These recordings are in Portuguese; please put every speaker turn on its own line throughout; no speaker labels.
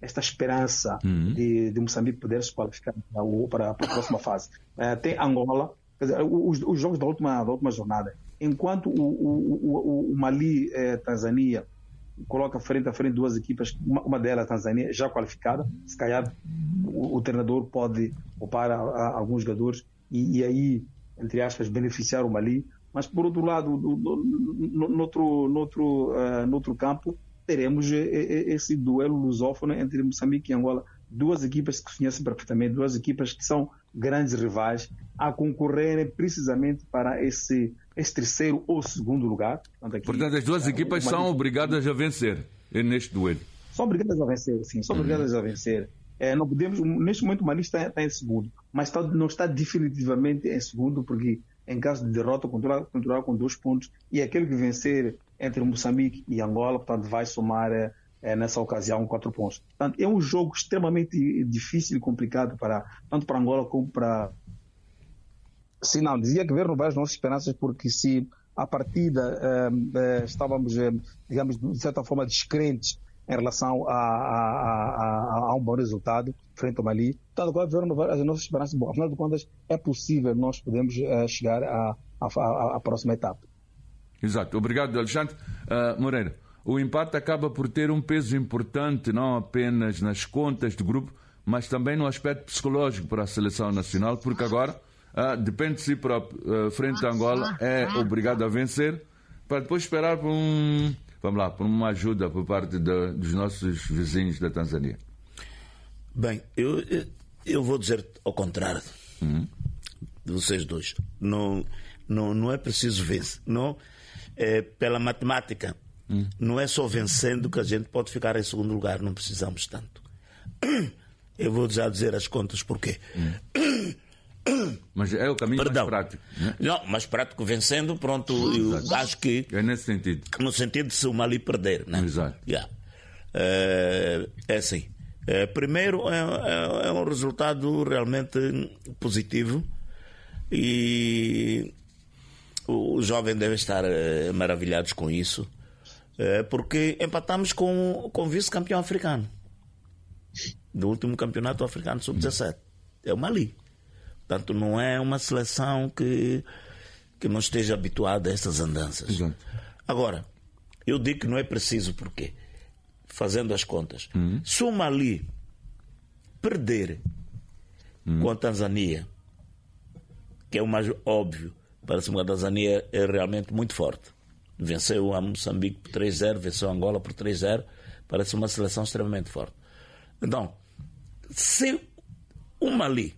esta esperança de Moçambique poder se qualificar para a próxima fase. Tem Angola, quer dizer, os jogos da última jornada, enquanto o Mali, Tanzânia, coloca frente a frente duas equipas, uma delas, a Tanzânia, já qualificada, se calhar o treinador pode poupar alguns jogadores e aí, entre aspas, beneficiar o Mali, mas por outro lado, no outro campo, teremos esse duelo lusófono entre Moçambique e Angola, duas equipas que se conhecem perfeitamente, duas equipas que são grandes rivais, a concorrerem precisamente para esse terceiro ou segundo lugar.
Portanto, as duas equipas são obrigadas a vencer neste duelo.
São obrigadas a vencer, sim, são obrigadas a vencer. Não podemos, neste momento o Mali está em segundo, mas não está definitivamente em segundo, porque em caso de derrota continuará com 2 pontos, e aquele que vencer entre Moçambique e Angola, portanto, vai somar nessa ocasião 4 pontos. Portanto, é um jogo extremamente difícil e complicado tanto para Angola como para... Sim, não, dizia que renovar as nossas esperanças, porque se a partida estávamos, digamos, de certa forma descrentes em relação a um bom resultado frente ao Mali, portanto, agora renovar as nossas esperanças. Bom, afinal de contas, é possível nós podemos chegar à próxima etapa.
Exato. Obrigado, Alexandre. Moreira, o empate acaba por ter um peso importante, não apenas nas contas do grupo, mas também no aspecto psicológico para a seleção nacional, porque agora depende de si próprio. Frente a Angola é obrigado a vencer para depois esperar por por uma ajuda por parte dos nossos vizinhos da Tanzânia.
Bem, eu vou dizer ao contrário de vocês dois. Não é preciso vencer. Não, pela matemática, não é só vencendo que a gente pode ficar em segundo lugar. Não precisamos tanto. Eu vou já dizer as contas porquê.
Mas é o caminho mais prático, né?
Não, mais prático vencendo, pronto. Eu acho que
é nesse sentido.
No sentido de se o Mali perder, né?
Exato.
Yeah. É assim. Primeiro, é um resultado realmente positivo e os jovens devem estar maravilhados com isso, porque empatamos com o vice-campeão africano do último campeonato africano sub-17. É o Mali. Portanto, não é uma seleção que não esteja habituada a essas andanças.
Exato.
Agora, eu digo que não é preciso, porque, fazendo as contas, se o Mali perder com a Tanzânia, que é o mais óbvio, parece-me que a Tanzânia é realmente muito forte. Venceu a Moçambique por 3-0, venceu a Angola por 3-0, parece uma seleção extremamente forte. Então, se o Mali...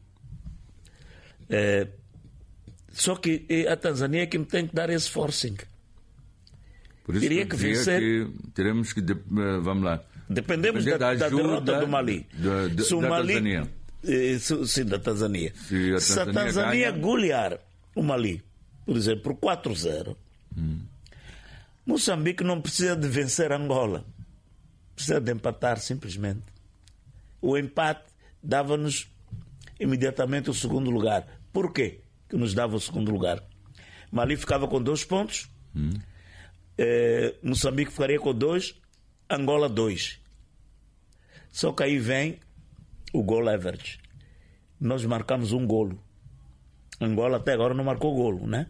só que a Tanzânia é que me tem que dar esse forcing.
Por isso
teria que vencer.
Teremos que vamos lá.
Dependemos da derrota do Mali. Se o Mali, Tanzânia. Sim, da Tanzânia. Se a Tanzânia golear o Mali, por exemplo, por 4-0, Moçambique não precisa de vencer Angola. Precisa de empatar simplesmente. O empate dava-nos imediatamente o segundo lugar. Por quê que nos dava o segundo lugar? Mali ficava com 2 pontos, Moçambique ficaria com 2, Angola 2. Só que aí vem o gol average. Nós marcamos um golo. Angola até agora não marcou golo, né?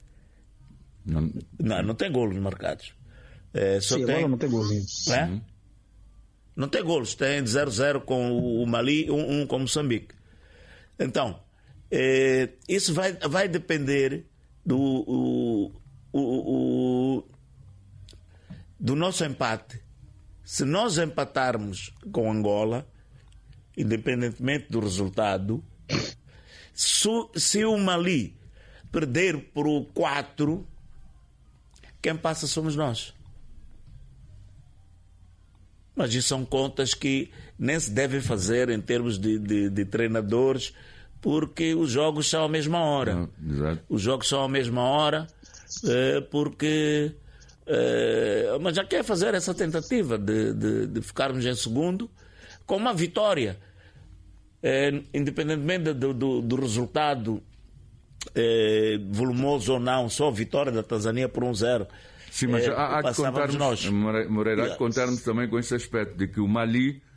Não tem golos marcados.
Sim, agora não tem golos.
Não tem golos. Tem 0-0 com o Mali, 1 com Moçambique. Então, isso vai depender do nosso empate. Se nós empatarmos com Angola, independentemente do resultado, se o Mali perder por 4, quem passa somos nós. Mas isso são contas que nem se devem fazer em termos de treinadores, porque os jogos são à mesma hora.
Exato.
Os jogos são à mesma hora, porque... mas já quer fazer essa tentativa de ficarmos em segundo com uma vitória. Independentemente do resultado volumoso ou não, só a vitória da Tanzânia por 1-0.
Sim, mas há de contarmos, Moreira, há de contarmos também com esse aspecto de que o Mali